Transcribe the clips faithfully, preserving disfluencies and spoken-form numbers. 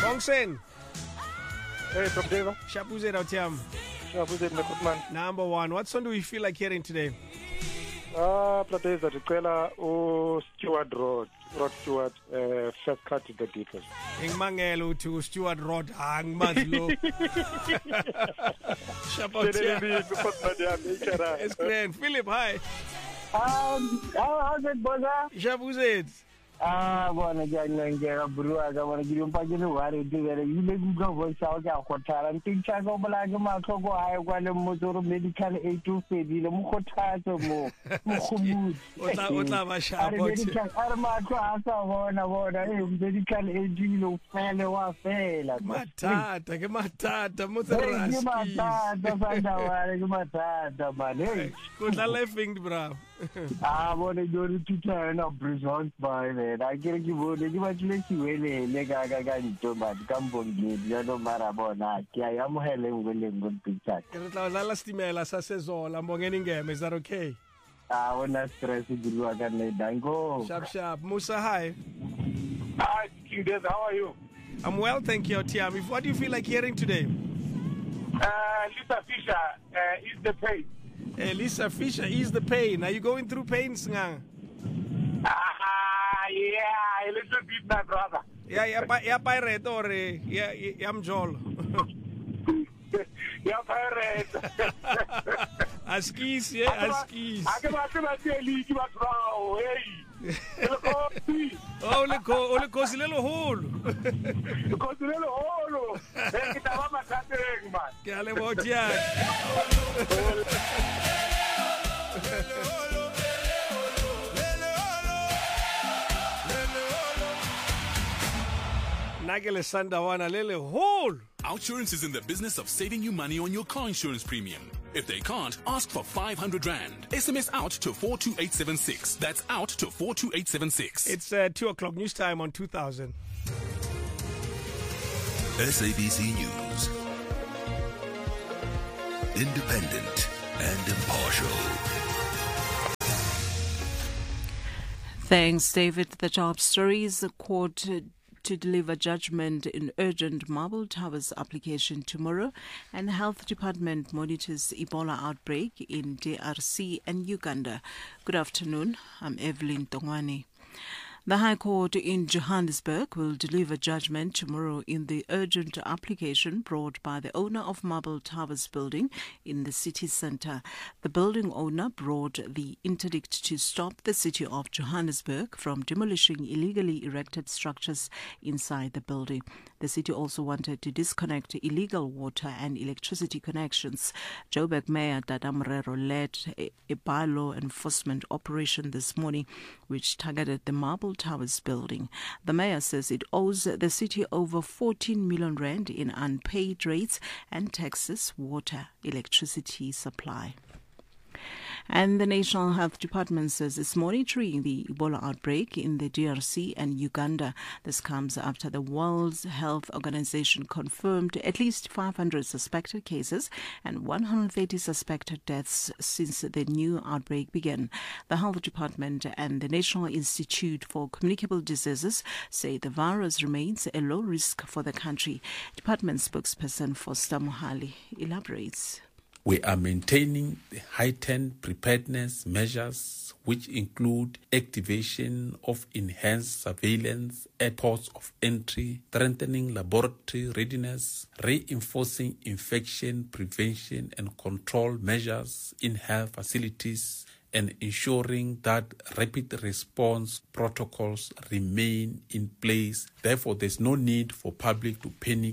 Ongsen. Hey, from Deva. Shapuze Rautiam. Shapuze Mekutman. Number one. What song do we feel like hearing today? Ah, Plateza Rikwela o Stuart Road. Rod Stewart, uh, first cut to the deepest. Ingmangelo to Stuart Rod, Angmazlo. Shapotia. It's great. Philip, hi. Um, how's it, Boza? Shabuzet. Ah, bona jana ngera burua ga bona girum pa ginu ware digere yile go go sa ga khotara tincha go bala ga ma go go ay kwa le motoro medical aid to fedi le mo khothatso mo mo khumudi o tla o tla ba shapo ar ma go asa bona bona e medical aid lo fele wa fela matata ke matata mo tseraski ke matata sa ga ware ke matata mane go tla laughing bra ah bona jori tita na prison by I get you would you want to let you really lega to my gambong you know marabona I am helen willing good picture. Lastimela sa season ambongeni ngeme is that okay? Ah wona stress you again dango. Sharp sharp Musa hi. Hi King Des, how are you? I'm well, thank you, Tiam. What do you feel like hearing today? Uh Lisa Fisher uh, is the pain. Uh, Lisa Fisher is the pain. Are you going through pain, Sngang? Ah, yeah, a little bit, my brother. Yeah, yeah, yeah, pirate or yeah, yeah, I'm Joel. Yeah, pirate. Askis, yeah, askis. I can actually tell you what's wrong. Hey, oh, le co, le co, little hole. Because the little hole. Hey, it's a mama catering, man. Gale Botia. Nagele Sandawana Lele Hole. Outsurance is in the business of saving you money on your car insurance premium. If they can't, ask for five hundred rand. S M S out to four two eight seven six. That's out to four two eight seven six. It's uh, two o'clock news time on two thousand. S A B C News. Independent and impartial. Thanks, David. The top stories. The court to deliver judgment in urgent Marble Towers application tomorrow, and Health Department monitors Ebola outbreak in D R C and Uganda. Good afternoon. I'm Evelyn Tongwani. The High Court in Johannesburg will deliver judgment tomorrow in the urgent application brought by the owner of Marble Towers building in the city centre. The building owner brought the interdict to stop the city of Johannesburg from demolishing illegally erected structures inside the building. The city also wanted to disconnect illegal water and electricity connections. Joburg Mayor Dada Morero led a, a bylaw enforcement operation this morning which targeted the Marble Towers building. The mayor says it owes the city over fourteen million rand in unpaid rates and taxes, water, electricity supply. And the National Health Department says it's monitoring the Ebola outbreak in the D R C and Uganda. This comes after the World Health Organization confirmed at least five hundred suspected cases and one hundred thirty suspected deaths since the new outbreak began. The Health Department and the National Institute for Communicable Diseases say the virus remains a low risk for the country. Department spokesperson Foster Mohali elaborates. We are maintaining the heightened preparedness measures, which include activation of enhanced surveillance at ports of entry, strengthening laboratory readiness, reinforcing infection prevention and control measures in health facilities, and ensuring that rapid response protocols remain in place. Therefore, there's no need for public to panic.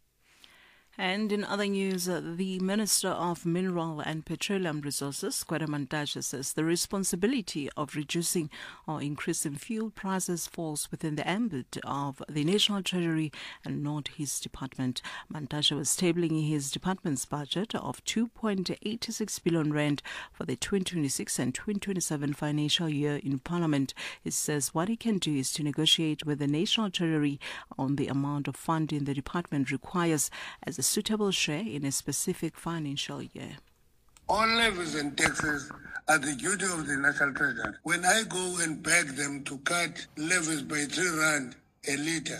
And in other news, uh, the Minister of Mineral and Petroleum Resources, Gwede Mantashe, says the responsibility of reducing or increasing fuel prices falls within the ambit of the National Treasury and not his department. Mantashe was tabling his department's budget of two point eight six billion rand for the twenty twenty-six and twenty twenty-seven financial year in Parliament. He says what he can do is to negotiate with the National Treasury on the amount of funding the department requires as a suitable share in a specific financial year. All levies and taxes are the duty of the National Treasury. When I go and beg them to cut levies by three rand a litre,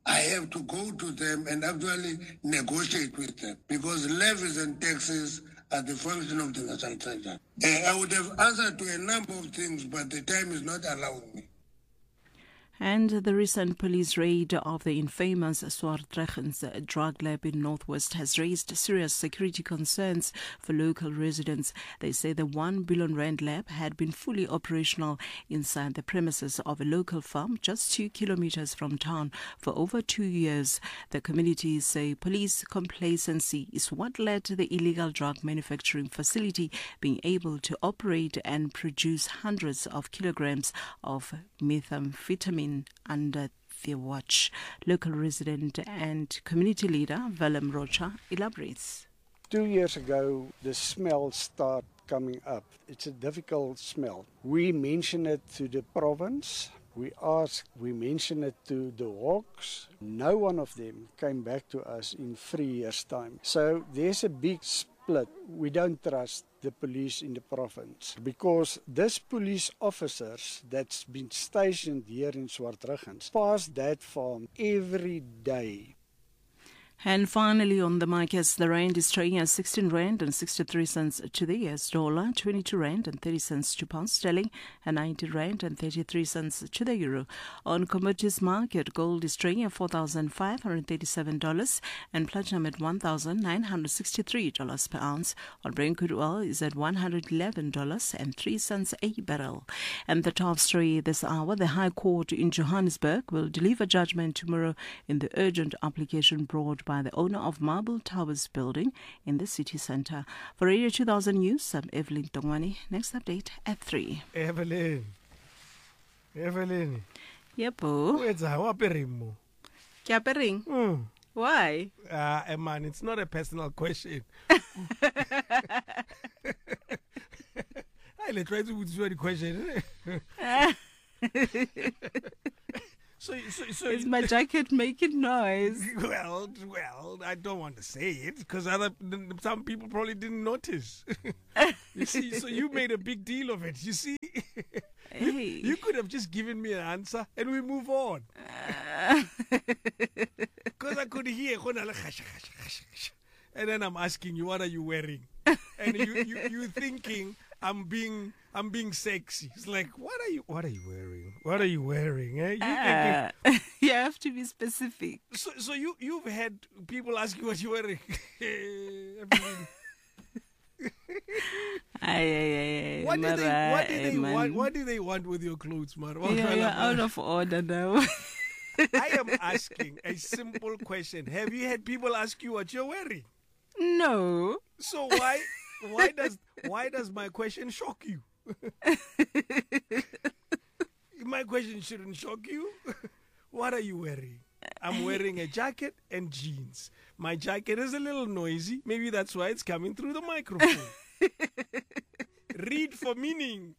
I have to go to them and actually negotiate with them because levies and taxes are the function of the national treasury. Uh, I would have answered to a number of things, but the time is not allowing me. And the recent police raid of the infamous Swartregens drug lab in Northwest has raised serious security concerns for local residents. They say the one billion rand lab had been fully operational inside the premises of a local farm just two kilometers from town for over two years. The communities say police complacency is what led to the illegal drug manufacturing facility being able to operate and produce hundreds of kilograms of methamphetamine under their watch. Local resident and community leader Willem Rocha elaborates. Two years ago, the smell started coming up. It's a difficult smell. We mentioned it to the province. We asked, we mentioned it to the Hawks. No one of them came back to us in three years' time. So there's a big split. We don't trust the police in the province because this police officers that's been stationed here in Swartregens pass that farm every day. And finally on the markets, the rand is trading at sixteen rand and sixty-three cents to the U S dollar, twenty-two rand and thirty cents to pound sterling, and ninety rand and thirty-three cents to the euro. On commodities market, gold is trading at four thousand five hundred thirty-seven dollars and platinum at one thousand nine hundred sixty-three dollars per ounce. On Brent crude oil is at one hundred eleven dollars and three cents a barrel. And the top story this hour, the High Court in Johannesburg will deliver judgment tomorrow in the urgent application brought by by the owner of Marble Towers building in the city centre. For Radio two thousand News, I'm Evelyn Tongwani. Next update at three. Evelyn. Evelyn. Yepo. Where's our apering? Kiapering? Mm. Why? Ah, uh, man, it's not a personal question. I'll try to answer the question. So, so, so is my jacket making noise? Well, well, I don't want to say it because other some people probably didn't notice. You see, so you made a big deal of it. You see, hey. you, you could have just given me an answer and we move on. Because I could hear, and then I'm asking you, what are you wearing? And you, you, you thinking I'm being. I'm being sexy. It's like, what are you? What are you wearing? What are you wearing? Eh? You, uh, you have to be specific. So, so you you've had people ask you what you're wearing. Aye, aye, aye, what did they? What did they want? What did they want with your clothes, man? Yeah, you're out of order now. I am asking a simple question. Have you had people ask you what you're wearing? No. So why why does why does my question shock you? My question shouldn't shock you. What are you wearing? I'm wearing a jacket and jeans. My jacket is a little noisy. Maybe that's why it's coming through the microphone. Read for meaning.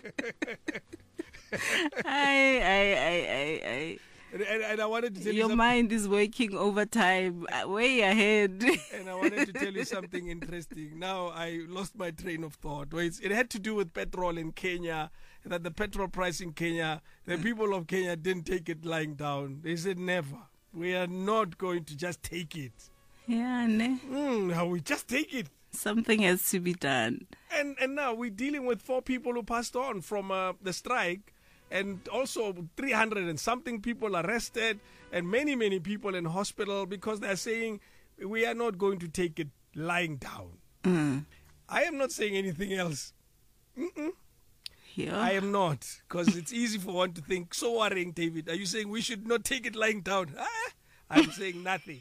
I, I, I, I, I. And, and, and I wanted to tell Your you mind is working overtime, way ahead. And I wanted to tell you something interesting. Now I lost my train of thought. It had to do with petrol in Kenya, that the petrol price in Kenya, the people of Kenya didn't take it lying down. They said never. We are not going to just take it. Yeah, ne? Mm, how we just take it. Something has to be done. And and now we're dealing with four people who passed on from uh, the strike. And also three hundred and something people arrested and many, many people in hospital because they're saying we are not going to take it lying down. Mm. I am not saying anything else. Mm-mm. Yeah. I am not, because it's easy for one to think, so worrying, David. Are you saying we should not take it lying down? Ah, I'm saying nothing.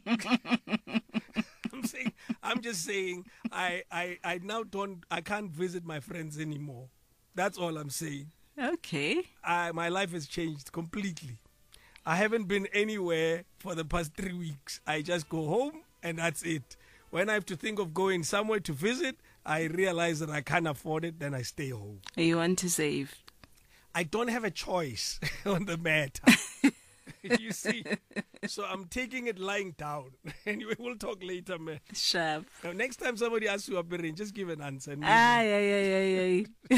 I'm saying, I'm just saying I, I, I now don't, I can't visit my friends anymore. That's all I'm saying. Okay. I, my life has changed completely. I haven't been anywhere for the past three weeks. I just go home and that's it. When I have to think of going somewhere to visit, I realize that I can't afford it, then I stay home. You want to save? I don't have a choice on the matter. You see? So I'm taking it lying down. Anyway, we'll talk later, man. Sharp. Now, next time somebody asks you a parent, just give an answer. Ah, yeah, yeah, yeah, yeah.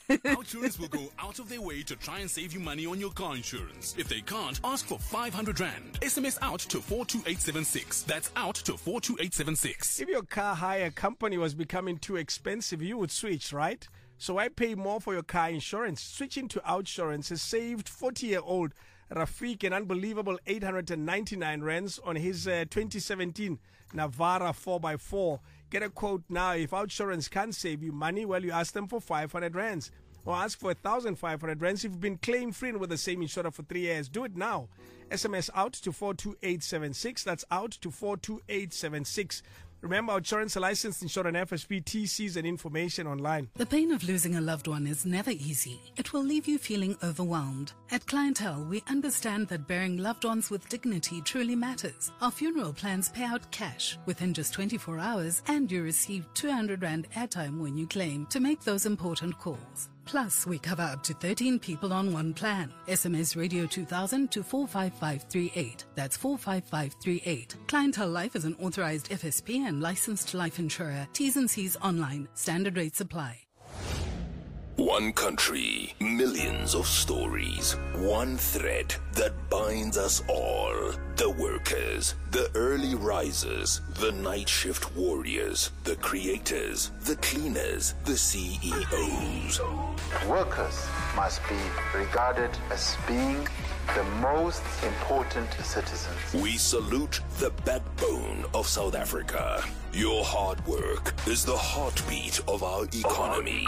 Outsurance will go out of their way to try and save you money on your car insurance. If they can't, ask for five hundred rand. S M S out to four two eight seven six. That's out to four two eight seven six. If your car hire company was becoming too expensive, you would switch, right? So why pay more for your car insurance? Switching to Outsurance has saved forty-year-old Rafiq an unbelievable eight hundred ninety-nine rands on his uh, twenty seventeen Navara four by four. Get a quote now. If Outsurance can't save you money, well, you ask them for five hundred rands. Or ask for one thousand five hundred rands if you've been claim-free with the same insurer for three years. Do it now. S M S out to four two eight seven six. That's out to four two eight seven six. Remember, Outsurance, a licensed insurer and F S P, T Cs and information online. The pain of losing a loved one is never easy. It will leave you feeling overwhelmed. At Clientele, we understand that burying loved ones with dignity truly matters. Our funeral plans pay out cash within just twenty-four hours, and you receive two hundred rand airtime when you claim to make those important calls. Plus, we cover up to thirteen people on one plan. S M S Radio two thousand to four five five three eight. That's four five five three eight. Clientele Life is an authorized F S P and licensed life insurer. T's and C's online. Standard rates apply. One country, millions of stories, one thread that binds us all. The workers, the early risers, the night shift warriors, the creators, the cleaners, the C E Os. Workers must be regarded as being the most important citizens. We salute the backbone of South Africa. Your hard work is the heartbeat of our economy.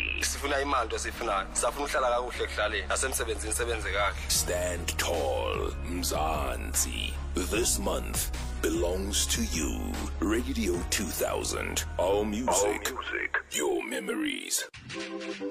Stand tall, Mzansi. This month belongs to you. Radio two thousand. Our music, Our music. Your memories.